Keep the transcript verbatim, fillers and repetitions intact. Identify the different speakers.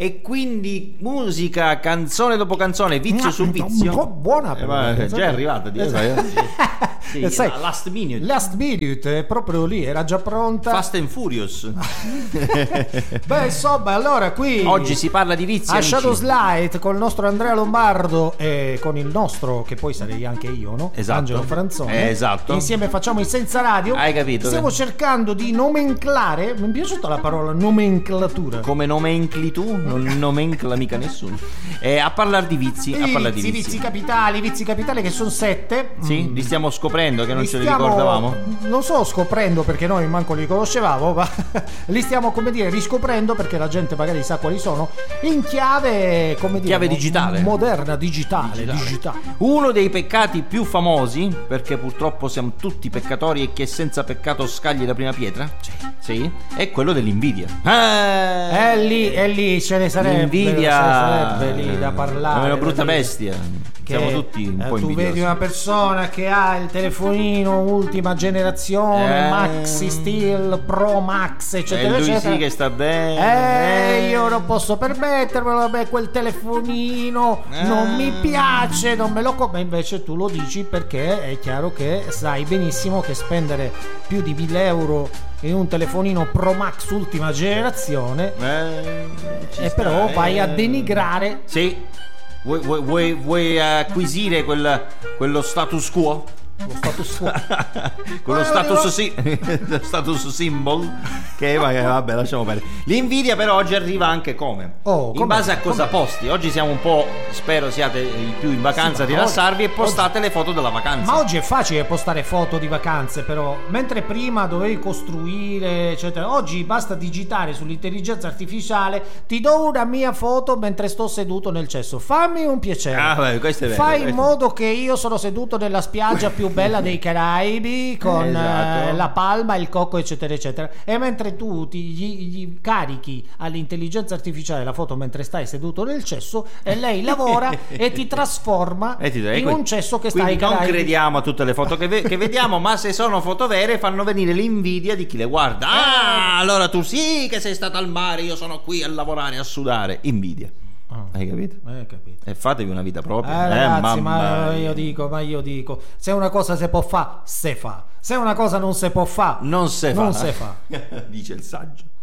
Speaker 1: e quindi musica, canzone dopo canzone, vizio su vizio.
Speaker 2: Buona,
Speaker 1: eh, ma è già arrivata, Dio, sì,
Speaker 2: sai,
Speaker 1: la last minute.
Speaker 2: Last minute è proprio lì, era già pronta.
Speaker 1: Fast and Furious.
Speaker 2: Beh, insomma, allora qui
Speaker 1: oggi si parla di vizi,
Speaker 2: a
Speaker 1: amici.
Speaker 2: Shadows Light con il nostro Andrea Lombardo e con il nostro, che poi sarei anche io, no?
Speaker 1: Esatto.
Speaker 2: Angelo Franzone.
Speaker 1: Eh, esatto.
Speaker 2: Insieme facciamo il Senza Radio.
Speaker 1: Hai capito?
Speaker 2: Stiamo cercando di nomenclare. Mi è piaciuta la parola nomenclatura.
Speaker 1: Come nomencli tu? Non nomencla mica nessuno. Eh, a parlare di vizi,
Speaker 2: I
Speaker 1: a parlare di
Speaker 2: vizi,
Speaker 1: vizi.
Speaker 2: vizi capitali, vizi capitali che sono sette.
Speaker 1: Sì,
Speaker 2: Mm.
Speaker 1: li stiamo scoprendo che non
Speaker 2: Li
Speaker 1: ce li
Speaker 2: stiamo-
Speaker 1: ricordavamo.
Speaker 2: Non so scoprendo perché noi manco li conoscevamo, ma li stiamo, come dire, riscoprendo perché la gente magari sa quali sono, in chiave, come dire,
Speaker 1: Chiave
Speaker 2: mo-
Speaker 1: digitale.
Speaker 2: moderna, digitale,
Speaker 1: Digitale.
Speaker 2: digitale.
Speaker 1: Uno dei peccati più famosi, perché purtroppo siamo tutti peccatori e chi è senza peccato scagli la prima pietra. Sì. Sì, è quello dell'invidia. Eh,
Speaker 2: È lì, è lì, ce ne sarebbe,
Speaker 1: l'invidia
Speaker 2: ce ne sarebbe lì da parlare.
Speaker 1: è una brutta
Speaker 2: da dire.
Speaker 1: bestia.
Speaker 2: Che,
Speaker 1: Siamo tutti un
Speaker 2: eh,
Speaker 1: po'
Speaker 2: tu
Speaker 1: invidiosi.
Speaker 2: vedi una persona che ha il telefonino ultima generazione,
Speaker 1: Eh.
Speaker 2: Maxi Steel Pro Max,
Speaker 1: E
Speaker 2: eccetera,
Speaker 1: lui
Speaker 2: eccetera.
Speaker 1: sì che sta bene.
Speaker 2: Eh, io non posso permettermelo, vabbè, quel telefonino
Speaker 1: Eh.
Speaker 2: non mi piace, non me lo compro. Invece tu lo dici perché è chiaro che sai benissimo che spendere più di mille euro in un telefonino Pro Max ultima generazione
Speaker 1: Eh, ci
Speaker 2: e
Speaker 1: sta,
Speaker 2: però vai a
Speaker 1: eh.
Speaker 2: denigrare.
Speaker 1: Sì. Vuoi, vuoi, vuoi, vuoi acquisire quel, quello status quo?
Speaker 2: Lo status quo.
Speaker 1: Quello
Speaker 2: Eh,
Speaker 1: status,
Speaker 2: lo-
Speaker 1: sì, status symbol che vabbè, vabbè, lasciamo perdere. L'invidia però oggi arriva anche come?
Speaker 2: Oh,
Speaker 1: in
Speaker 2: com'è?
Speaker 1: base a cosa
Speaker 2: Com'è?
Speaker 1: posti. Oggi siamo un po', spero siate più in vacanza,
Speaker 2: Sì,
Speaker 1: a
Speaker 2: ma
Speaker 1: rilassarvi
Speaker 2: oggi-
Speaker 1: e postate le foto della vacanza.
Speaker 2: Ma oggi è facile postare foto di vacanze, però mentre prima dovevi costruire eccetera, oggi basta digitare sull'intelligenza artificiale: ti do una mia foto mentre sto seduto nel cesso, fammi un piacere.
Speaker 1: Ah, beh, questo è vero,
Speaker 2: fai in
Speaker 1: questo-
Speaker 2: modo che io sono seduto nella spiaggia più bella dei Caraibi con
Speaker 1: Esatto.
Speaker 2: eh, la palma, il cocco eccetera eccetera, e mentre tu ti, gli, gli carichi all'intelligenza artificiale la foto mentre stai seduto nel cesso e lei lavora e ti trasforma
Speaker 1: Eh, ti-
Speaker 2: in
Speaker 1: eh, que-
Speaker 2: un cesso che sta ai
Speaker 1: quindi non
Speaker 2: Caraibi.
Speaker 1: crediamo a tutte le foto che, ve- che vediamo, ma se sono foto vere fanno venire l'invidia di chi le guarda. Ah, allora tu sì che sei stato al mare, io sono qui a lavorare, a sudare. Invidia.
Speaker 2: Ah.
Speaker 1: Hai capito?
Speaker 2: Eh, capito.
Speaker 1: E fatevi una vita
Speaker 2: Eh,
Speaker 1: propria.
Speaker 2: ragazzi,
Speaker 1: mamma
Speaker 2: ma
Speaker 1: mia.
Speaker 2: io dico, ma io dico, se una cosa si può fa, se fa. Se una cosa non si può fa,
Speaker 1: Non se fa.
Speaker 2: non se fa.
Speaker 1: Dice il saggio.